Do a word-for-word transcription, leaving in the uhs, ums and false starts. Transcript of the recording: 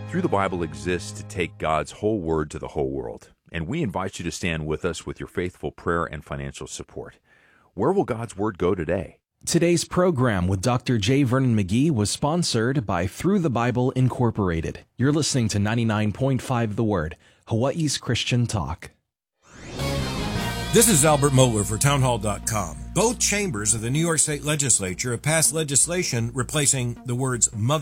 Through the Bible exists to take God's whole word to the whole world, and we invite you to stand with us with your faithful prayer and financial support. Where will God's word go today? Today's program with Doctor J. Vernon McGee was sponsored by Through the Bible Incorporated. You're listening to ninety-nine point five The Word, Hawaii's Christian Talk. This is Albert Mohler for townhall dot com. Both chambers of the New York State Legislature have passed legislation replacing the words mother